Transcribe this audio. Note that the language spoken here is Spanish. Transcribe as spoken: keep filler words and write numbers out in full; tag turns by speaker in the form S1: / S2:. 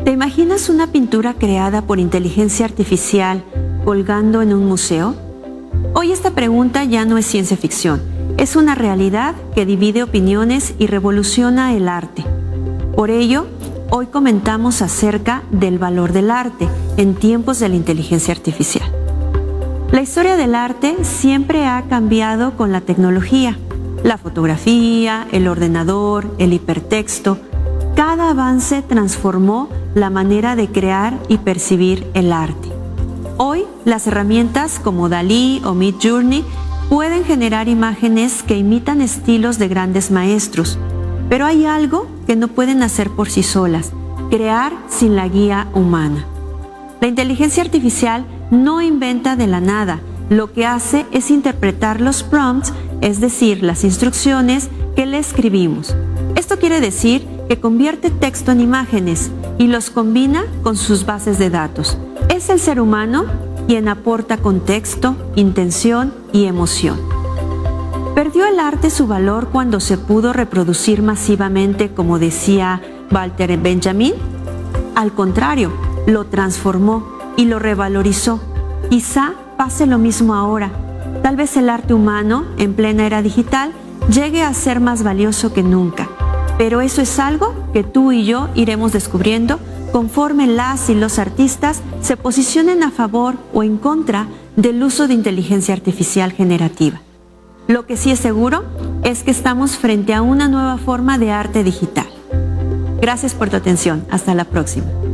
S1: ¿Te imaginas una pintura creada por inteligencia artificial colgando en un museo? Hoy esta pregunta ya no es ciencia ficción, es una realidad que divide opiniones y revoluciona el arte. Por ello, hoy comentamos acerca del valor del arte en tiempos de la inteligencia artificial. La historia del arte siempre ha cambiado con la tecnología. La fotografía, el ordenador, el hipertexto, cada avance transformó la manera de crear y percibir el arte. Hoy, las herramientas como Dalí o Midjourney pueden generar imágenes que imitan estilos de grandes maestros, pero hay algo que no pueden hacer por sí solas: crear sin la guía humana. La inteligencia artificial no inventa de la nada, lo que hace es interpretar los prompts, es decir, las instrucciones que le escribimos. Esto quiere decir que convierte texto en imágenes y los combina con sus bases de datos. Es el ser humano quien aporta contexto, intención y emoción. ¿Perdió el arte su valor cuando se pudo reproducir masivamente, como decía Walter Benjamin? Al contrario, lo transformó y lo revalorizó. Quizá pase lo mismo ahora. Tal vez el arte humano, en plena era digital, llegue a ser más valioso que nunca. Pero eso es algo que tú y yo iremos descubriendo conforme las y los artistas se posicionen a favor o en contra del uso de inteligencia artificial generativa. Lo que sí es seguro es que estamos frente a una nueva forma de arte digital. Gracias por tu atención. Hasta la próxima.